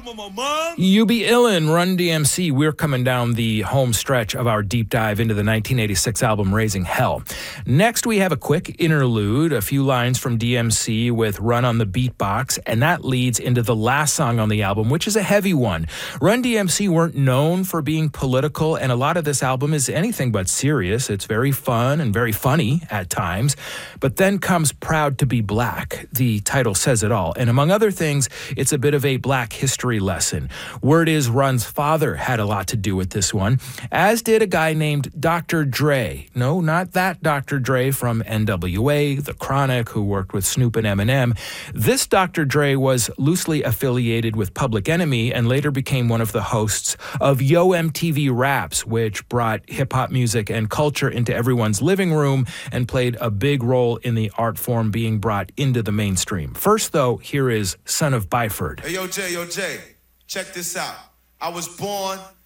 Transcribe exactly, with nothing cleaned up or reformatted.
You Be Illin', Run D M C. We're coming down the home stretch of our deep dive into the nineteen eighty-six album Raising Hell. Next, we have a quick interlude, a few lines from D M C with Run on the Beatbox, and that leads into the last song on the album, which is a heavy one. Run D M C weren't known for being political, and a lot of this album is anything but serious. It's very fun and very funny at times. But then comes Proud to Be Black. The title says it all. And among other things, it's a bit of a black history lesson. Word is Run's father had a lot to do with this one, as did a guy named Doctor Dre. No, not that Doctor Dre from N W A, The Chronic, who worked with Snoop and Eminem. This Doctor Dre was loosely affiliated with Public Enemy and later became one of the hosts of Yo M T V Raps, which brought hip-hop music and culture into everyone's living room and played a big role in the art form being brought into the mainstream. First, though, here is Son of Byford. Hey, yo, Jay, yo, Jay, check this out. I was born